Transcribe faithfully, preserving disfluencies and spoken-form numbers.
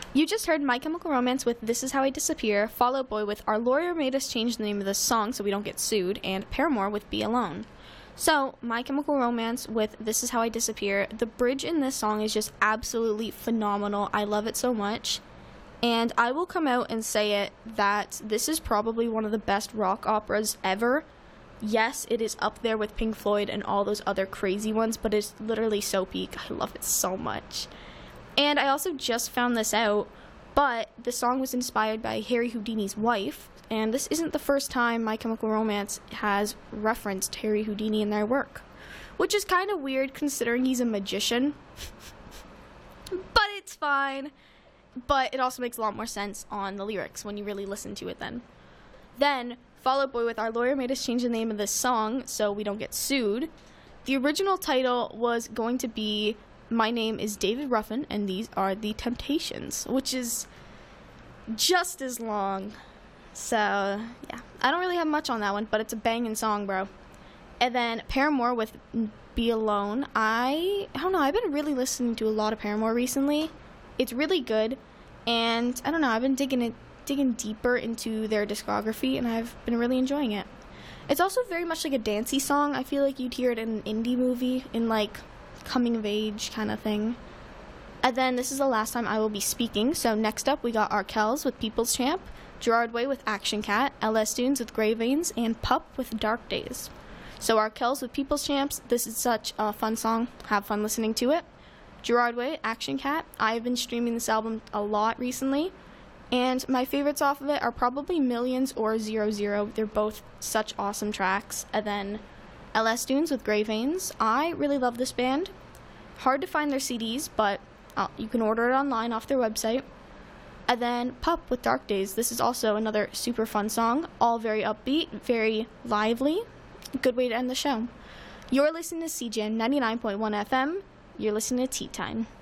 You just heard My Chemical Romance with This Is How I Disappear, Fall Out Boy with Our Lawyer Made Us Change the Name of the Song So We Don't Get Sued, and Paramore with Be Alone. So, My Chemical Romance with This Is How I Disappear, the bridge in this song is just absolutely phenomenal. I love it so much. And I will come out and say it that this is probably one of the best rock operas ever. Yes, it is up there with Pink Floyd and all those other crazy ones, but it's literally so peak. I love it so much. And I also just found this out, but the song was inspired by Harry Houdini's wife, and this isn't the first time My Chemical Romance has referenced Harry Houdini in their work, which is kind of weird considering he's a magician, but it's fine. But it also makes a lot more sense on the lyrics when you really listen to it then. Then, Fall Out Boy with Our Lawyer Made Us Change the Name of this song so we don't get sued. The original title was going to be My Name is David Ruffin and These Are the Temptations, which is just as long. So, yeah. I don't really have much on that one, but it's a banging song, bro. And then Paramore with Be Alone. I, I don't know, I've been really listening to a lot of Paramore recently. It's really good, and I don't know, I've been digging it, digging deeper into their discography, and I've been really enjoying it. It's also very much like a dancey song. I feel like you'd hear it in an indie movie, in like coming of age kind of thing. And then this is the last time I will be speaking, so next up we got Arkells with People's Champ, Gerard Way with Action Cat, L S Dunes with Grey Veins, and Pup with Dark Days. So Arkells with People's Champs, this is such a fun song, have fun listening to it. Gerard Way, Action Cat. I've been streaming this album a lot recently, and my favorites off of it are probably Millions or Zero Zero. They're both such awesome tracks. And then L S Dunes with Grey Veins. I really love this band. Hard to find their C Ds, but uh, you can order it online off their website. And then Pup with Dark Days. This is also another super fun song. All very upbeat, very lively. Good way to end the show. You're listening to C J M ninety-nine point one F M. You're listening to Tea Time.